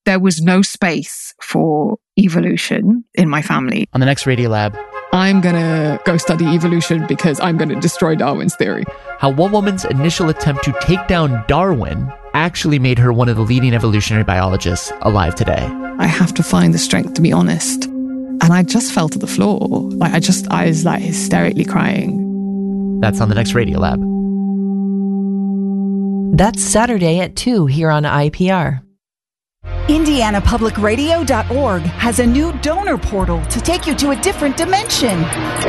there was no space for evolution in my family. On the next Radiolab, I'm going to go study evolution because I'm going to destroy Darwin's theory. how one woman's initial attempt to take down Darwin actually made her one of the leading evolutionary biologists alive today. I have to find the strength to be honest. And I just fell to the floor. I was like hysterically crying. That's on the next Radiolab. That's Saturday at 2 here on IPR. IndianaPublicRadio.org has a new donor portal to take you to a different dimension.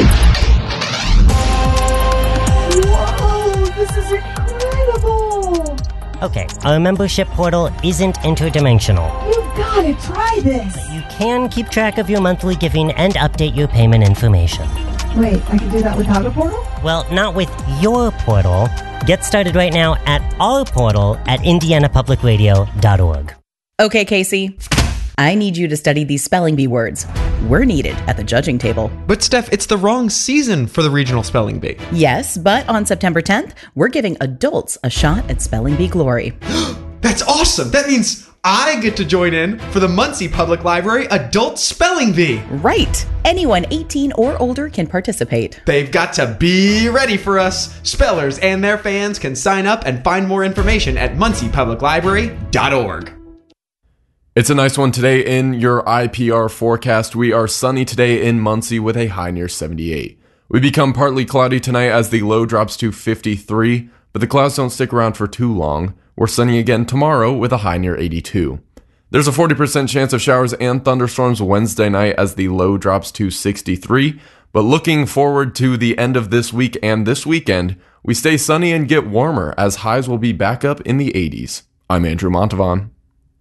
Whoa, this is incredible! Okay, our membership portal isn't interdimensional. You've got to try this! But you can keep track of your monthly giving and update your payment information. Wait, I can do that without a portal? Well, not with your portal. Get started right now at our portal at IndianaPublicRadio.org. Okay, Casey, I need you to study these spelling bee words. We're needed at the judging table. But Steph, it's the wrong season for the regional spelling bee. Yes, but on September 10th, we're giving adults a shot at spelling bee glory. That's awesome! That means I get to join in for the Muncie Public Library Adult Spelling Bee. Right. Anyone 18 or older can participate. They've got to be ready for us. Spellers and their fans can sign up and find more information at munciepubliclibrary.org. It's a nice one today in your IPR forecast. We are sunny today in Muncie with a high near 78. We become partly cloudy tonight as the low drops to 53, but the clouds don't stick around for too long. We're sunny again tomorrow with a high near 82. There's a 40% chance of showers and thunderstorms Wednesday night as the low drops to 63, but looking forward to the end of this week and this weekend, we stay sunny and get warmer as highs will be back up in the 80s. I'm Andrew Montavon.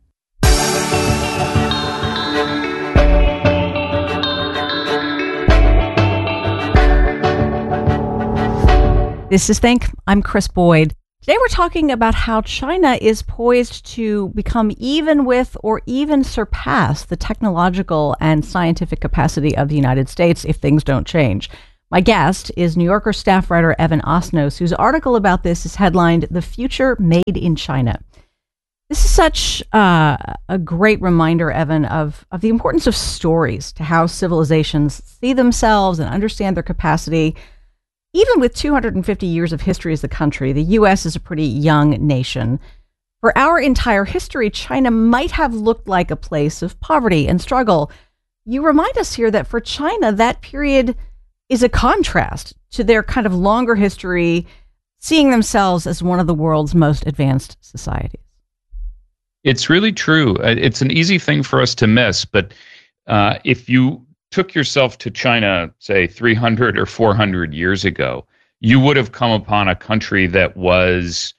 This is Think. I'm Chris Boyd. Today we're talking about how China is poised to become even with or even surpass the technological and scientific capacity of the United States if things don't change. My guest is New Yorker staff writer Evan Osnos, whose article about this is headlined "The Future Made in China." This is such a great reminder, Evan, of the importance of stories to how civilizations see themselves and understand their capacity. Even with 250 years of history as a country, the U.S. is a pretty young nation. For our entire history, China might have looked like a place of poverty and struggle. You remind us here that for China, that period is a contrast to their kind of longer history, seeing themselves as one of the world's most advanced societies. It's really true. It's an easy thing for us to miss, but if you took yourself to China, say 300 or 400 years ago, you would have come upon a country that was,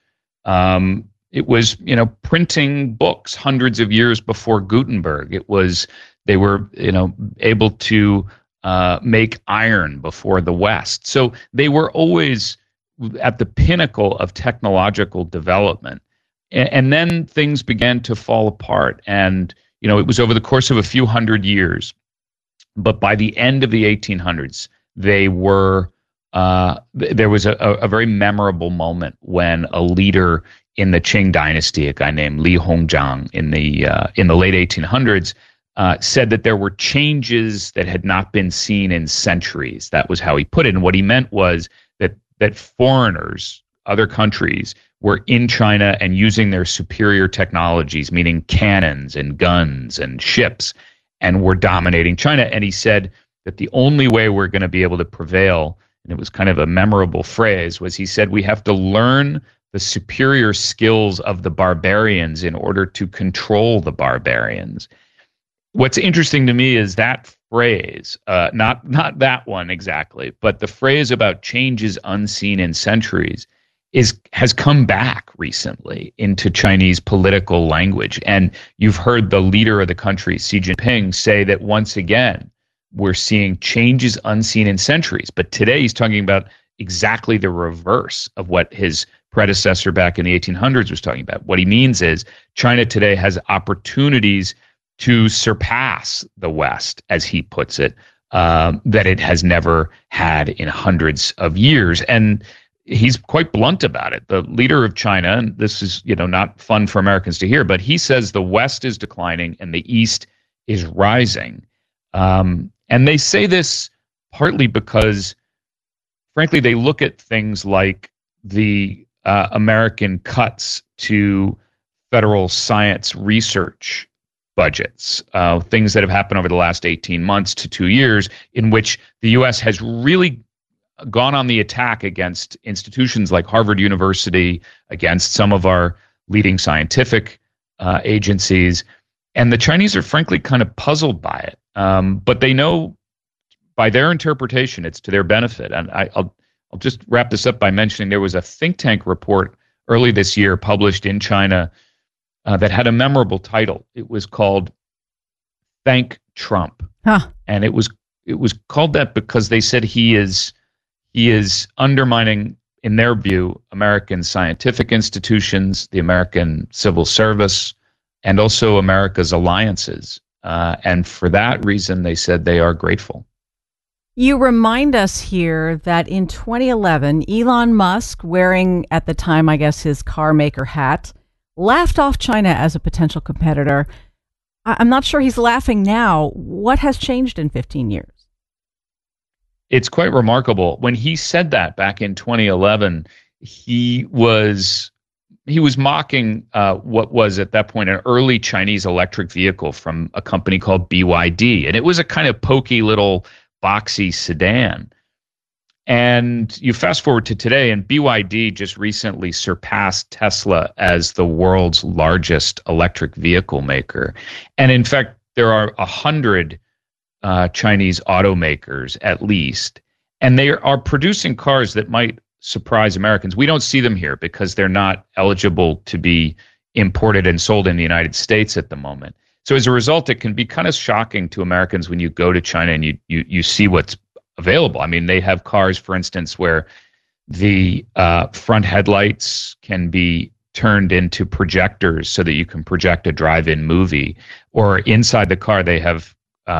printing books hundreds of years before Gutenberg. They were, able to make iron before the West. So they were always at the pinnacle of technological development. And then things began to fall apart. And, it was over the course of a few hundred years. But by the end of the 1800s, they were there was a very memorable moment when a leader in the Qing dynasty, a guy named Li Hongzhang, in the late 1800s, said that there were changes that had not been seen in centuries. That was how he put it. And what he meant was that foreigners, other countries, were in China and using their superior technologies, meaning cannons and guns and ships, and we're dominating China. And he said that the only way we're going to be able to prevail, and it was kind of a memorable phrase, was he said we have to learn the superior skills of the barbarians in order to control the barbarians. What's interesting to me is that phrase, not that one exactly, but the phrase about changes unseen in centuries has come back recently into Chinese political language. And you've heard the leader of the country, Xi Jinping, say that once again, we're seeing changes unseen in centuries. But today he's talking about exactly the reverse of what his predecessor back in the 1800s was talking about. What he means is China today has opportunities to surpass the West, as he puts it, that it has never had in hundreds of years. And he's quite blunt about it. The leader of China, and this is, not fun for Americans to hear, but he says the West is declining and the East is rising. And they say this partly because, frankly, they look at things like the American cuts to federal science research budgets, things that have happened over the last 18 months to 2 years, in which the U.S. has really gone on the attack against institutions like Harvard University, against some of our leading scientific agencies. And the Chinese are frankly kind of puzzled by it. But they know by their interpretation, it's to their benefit. And I'll just wrap this up by mentioning there was a think tank report early this year published in China that had a memorable title. It was called Thank Trump. And it was called that because they said he is undermining, in their view, American scientific institutions, the American civil service, and also America's alliances. And for that reason, they said they are grateful. You remind us here that in 2011, Elon Musk, wearing at the time, I guess, his car maker hat, laughed off China as a potential competitor. I'm not sure he's laughing now. What has changed in 15 years? It's quite remarkable. When he said that back in 2011, he was mocking what was at that point an early Chinese electric vehicle from a company called BYD. And it was a kind of pokey little boxy sedan. And you fast forward to today, and BYD just recently surpassed Tesla as the world's largest electric vehicle maker. And in fact, there are 100 Chinese automakers at least, and they are producing cars that might surprise Americans. We don't see them here because they're not eligible to be imported and sold in the United States at the moment. So as a result, it can be kind of shocking to Americans when you go to China and you see what's available. I mean, they have cars, for instance, where the front headlights can be turned into projectors so that you can project a drive-in movie, or inside the car they have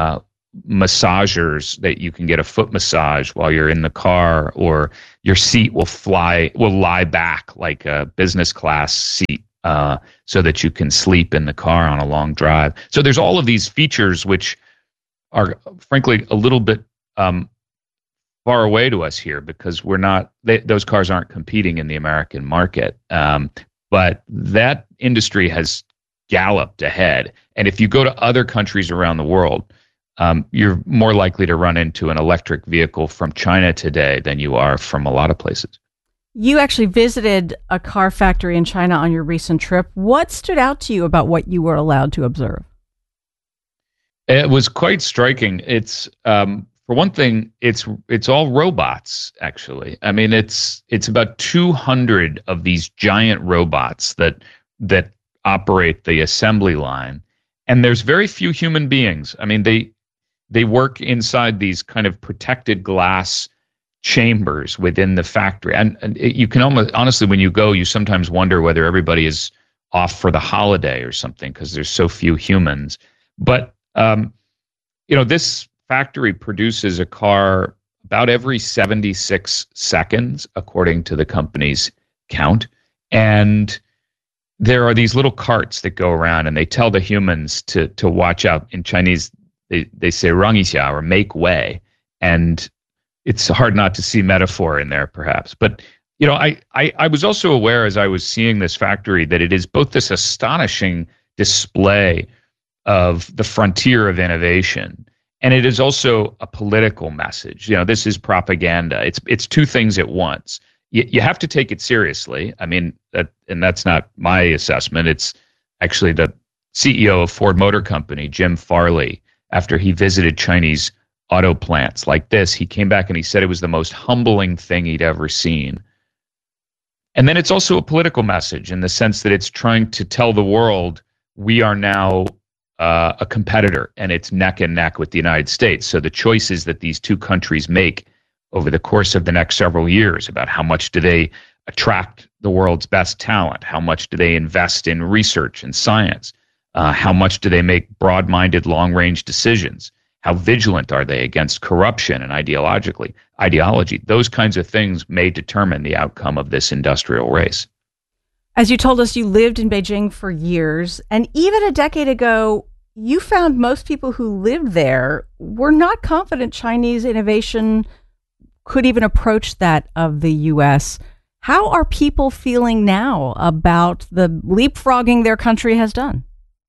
massagers that you can get a foot massage while you're in the car, or your seat will lie back like a business class seat so that you can sleep in the car on a long drive. So there's all of these features which are frankly a little bit far away to us here because those cars aren't competing in the American market. But that industry has galloped ahead. And if you go to other countries around the world, you're more likely to run into an electric vehicle from China today than you are from a lot of places. You actually visited a car factory in China on your recent trip. What stood out to you about what you were allowed to observe? It was quite striking. It's for one thing, it's all robots, actually. I mean, it's about 200 of these giant robots that operate the assembly line, and there's very few human beings. I mean, they work inside these kind of protected glass chambers within the factory. And you can almost, honestly, when you go, you sometimes wonder whether everybody is off for the holiday or something because there's so few humans. But, this factory produces a car about every 76 seconds, according to the company's count. And there are these little carts that go around and they tell the humans to watch out. In Chinese, they say 让一下, or make way. And it's hard not to see metaphor in there, perhaps. But, I was also aware as I was seeing this factory that it is both this astonishing display of the frontier of innovation, and it is also a political message. This is propaganda. It's two things at once. You have to take it seriously. I mean, and that's not my assessment. It's actually the CEO of Ford Motor Company, Jim Farley, after he visited Chinese auto plants like this, he came back and he said it was the most humbling thing he'd ever seen. And then it's also a political message in the sense that it's trying to tell the world we are now a competitor, and it's neck and neck with the United States. So the choices that these two countries make over the course of the next several years about how much do they attract the world's best talent, how much do they invest in research and science, how much do they make broad-minded long-range decisions, How vigilant are they against corruption and ideology? Those kinds of things may determine the outcome of this industrial race. As you told us, you lived in Beijing for years, and even a decade ago, you found most people who lived there were not confident Chinese innovation could even approach that of the U.S. How are people feeling now about the leapfrogging their country has done?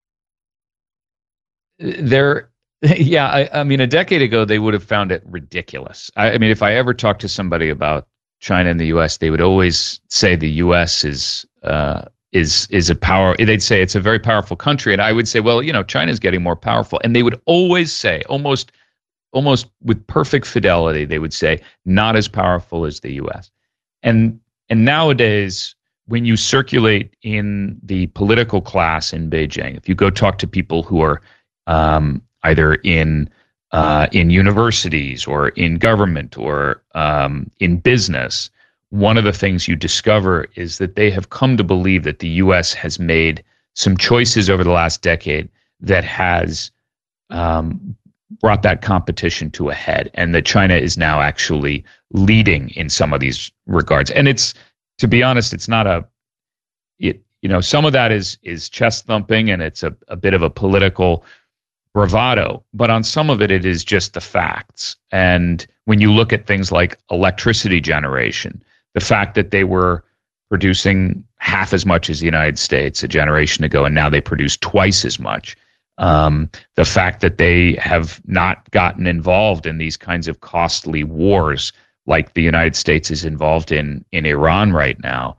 I mean, a decade ago, they would have found it ridiculous. I mean, if I ever talked to somebody about China and the U.S., they would always say the U.S. is a power. They'd say it's a very powerful country, and I would say, well, China's getting more powerful. And they would always say, almost with perfect fidelity, they would say, not as powerful as the U.S. And nowadays, when you circulate in the political class in Beijing, if you go talk to people who are either in universities or in government or in business, one of the things you discover is that they have come to believe that the U.S. has made some choices over the last decade that has brought that competition to a head, and that China is now actually leading in some of these regards. And it's, to be honest, it's not some of that is chest thumping, and it's a bit of a political bravado, but on some of it is just the facts. And when you look at things like electricity generation, the fact that they were producing half as much as the United States a generation ago, and now they produce twice as much. The fact that they have not gotten involved in these kinds of costly wars like the United States is involved in Iran right now.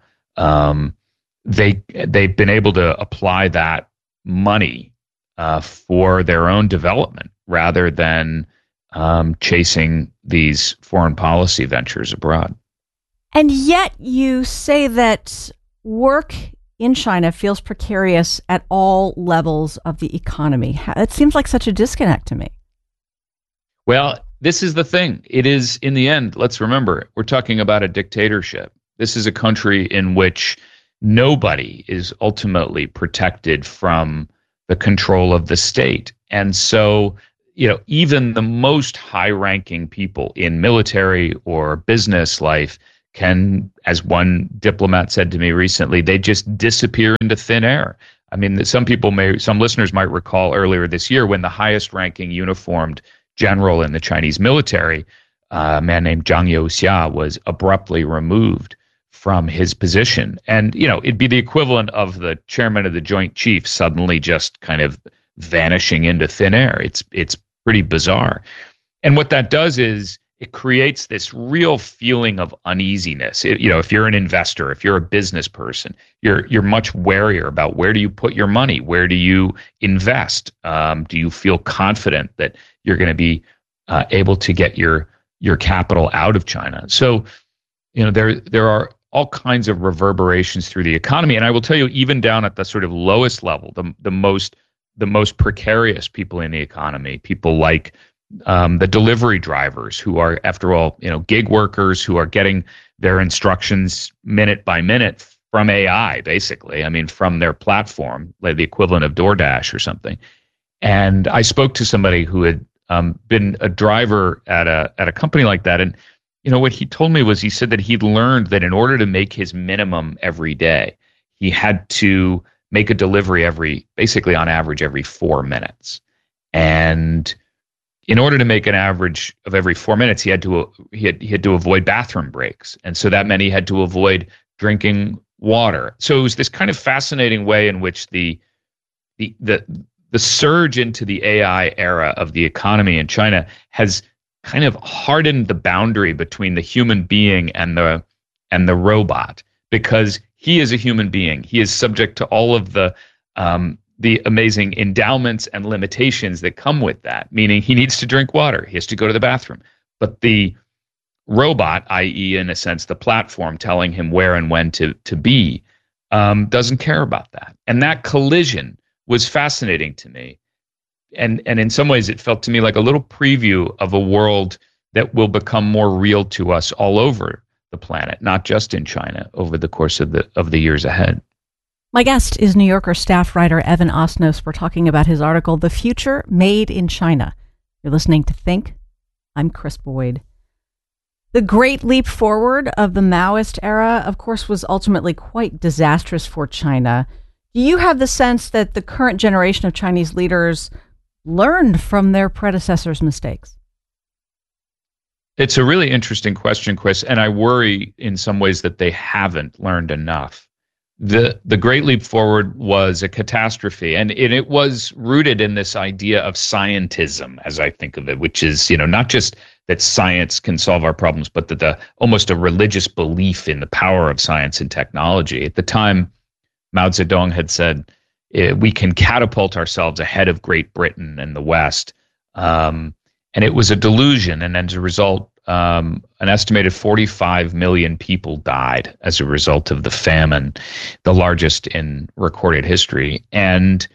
They've been able to apply that money for their own development rather than chasing these foreign policy ventures abroad. And yet you say that work in China feels precarious at all levels of the economy. It seems like such a disconnect to me. Well, this is the thing. It is, in the end, let's remember, we're talking about a dictatorship. This is a country in which nobody is ultimately protected from the control of the state. And so, even the most high-ranking people in military or business life can, as one diplomat said to me recently, they just disappear into thin air. I mean, some listeners might recall earlier this year when the highest-ranking uniformed general in the Chinese military, a man named Zhang Youxia, was abruptly removed from his position. And, it'd be the equivalent of the chairman of the Joint Chiefs suddenly just kind of vanishing into thin air. It's pretty bizarre. And what that does is it creates this real feeling of uneasiness. If you're an investor, if you're a business person, you're much warier about where do you put your money? Where do you invest? Do you feel confident that you're going to be able to get your capital out of China? So, there are all kinds of reverberations through the economy. And I will tell you, even down at the sort of lowest level, the most precarious people in the economy, people like the delivery drivers who are, after all, gig workers who are getting their instructions minute by minute from AI, basically. I mean, from their platform, like the equivalent of DoorDash or something. And I spoke to somebody who had been a driver at a company like that, and what he told me was, he said that he'd learned that in order to make his minimum every day, he had to make a delivery basically on average every 4 minutes. And in order to make an average of every 4 minutes, he had to avoid bathroom breaks. And so that meant he had to avoid drinking water. So it was this kind of fascinating way in which the surge into the AI era of the economy in China has kind of hardened the boundary between the human being and the robot, because he is a human being. He is subject to all of the amazing endowments and limitations that come with that, meaning he needs to drink water, he has to go to the bathroom. But the robot, i.e., in a sense, the platform telling him where and when to be, doesn't care about that. And that collision was fascinating to me. And in some ways, it felt to me like a little preview of a world that will become more real to us all over the planet, not just in China, over the course of the years ahead. My guest is New Yorker staff writer Evan Osnos. We're talking about his article, The Future Made in China. You're listening to Think. I'm Chris Boyd. The Great Leap Forward of the Maoist era, of course, was ultimately quite disastrous for China. Do you have the sense that the current generation of Chinese leaders learned from their predecessors' mistakes? It's a really interesting question, Chris, and I worry in some ways that they haven't learned enough. The Great Leap Forward was a catastrophe, and it was rooted in this idea of scientism, as I think of it, which is, not just that science can solve our problems, but that the almost a religious belief in the power of science and technology. At the time, Mao Zedong had said, we can catapult ourselves ahead of Great Britain and the West. And it was a delusion. And as a result, an estimated 45 million people died as a result of the famine, the largest in recorded history. And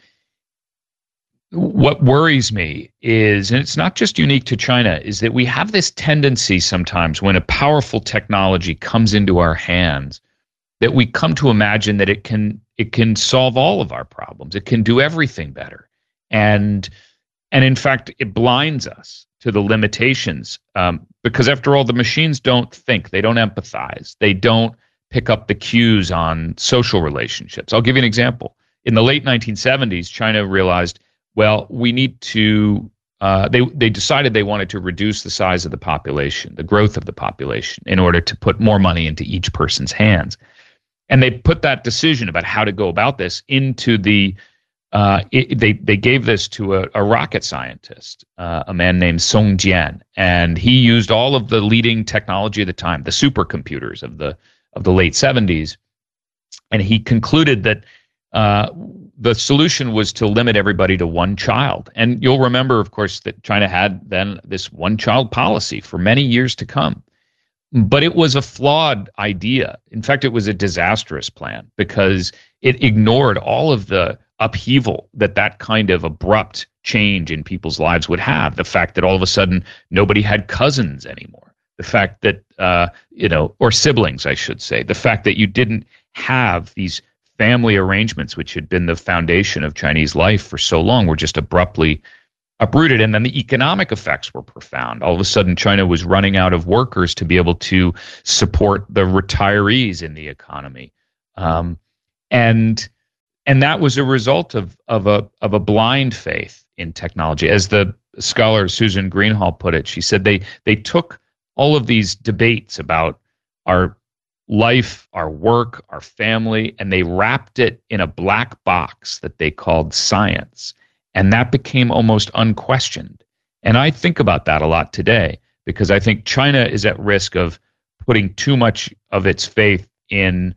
what worries me is, and it's not just unique to China, is that we have this tendency sometimes when a powerful technology comes into our hands that we come to imagine that it can solve all of our problems. It can do everything better. And in fact, it blinds us to the limitations because after all, the machines don't think, they don't empathize, they don't pick up the cues on social relationships. I'll give you an example. In the late 1970s, China realized, well, we need to, they decided they wanted to reduce the size of the population, the growth of the population, in order to put more money into each person's hands. And they put that decision about how to go about this into the, they gave this to a rocket scientist, a man named Song Jian, and he used all of the leading technology of the time, the supercomputers of the late 70s, and he concluded that the solution was to limit everybody to one child. And you'll remember, of course, that China had then this one-child policy for many years to come. But it was a flawed idea. In fact, it was a disastrous plan because it ignored all of the upheaval that kind of abrupt change in people's lives would have. The fact that all of a sudden nobody had cousins anymore. The fact that, or siblings, I should say. The fact that you didn't have these family arrangements, which had been the foundation of Chinese life for so long, were just abruptly uprooted. And then the economic effects were profound. All of a sudden, China was running out of workers to be able to support the retirees in the economy. And that was a result of a blind faith in technology. As the scholar Susan Greenhalgh put it, she said they took all of these debates about our life, our work, our family, and they wrapped it in a black box that they called science. And that became almost unquestioned. And I think about that a lot today because I think China is at risk of putting too much of its faith in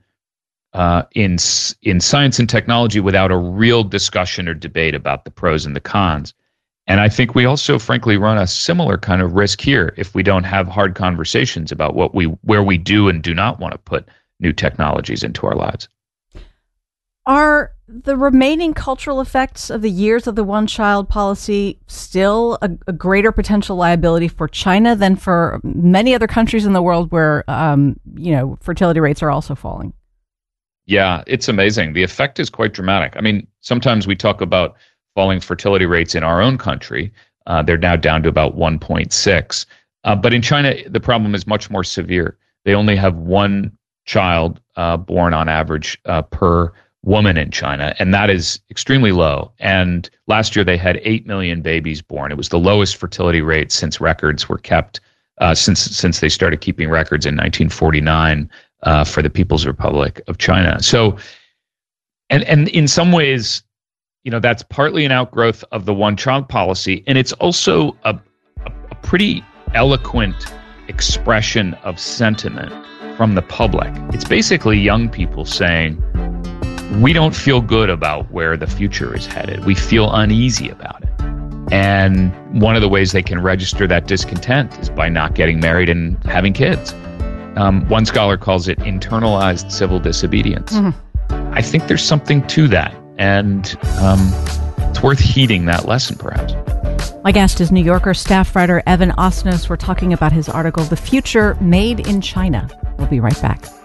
science and technology without a real discussion or debate about the pros and the cons. And I think we also, frankly, run a similar kind of risk here if we don't have hard conversations about where we do and do not want to put new technologies into our lives. Are the remaining cultural effects of the years of the one-child policy still a greater potential liability for China than for many other countries in the world where, fertility rates are also falling? Yeah, it's amazing. The effect is quite dramatic. I mean, sometimes we talk about falling fertility rates in our own country. They're now down to about 1.6. But in China, the problem is much more severe. They only have one child born on average per woman in China, and that is extremely low. And last year they had 8 million babies born. It was the lowest fertility rate since records were kept, since they started keeping records in 1949 for the People's Republic of China. So, and in some ways, that's partly an outgrowth of the one-child policy, and it's also a pretty eloquent expression of sentiment from the public. It's basically young people saying, we don't feel good about where the future is headed. We feel uneasy about it. And one of the ways they can register that discontent is by not getting married and having kids. One scholar calls it internalized civil disobedience. Mm-hmm. I think there's something to that. And it's worth heeding that lesson, perhaps. My guest is New Yorker staff writer Evan Osnos. We're talking about his article, The Future Made in China. We'll be right back.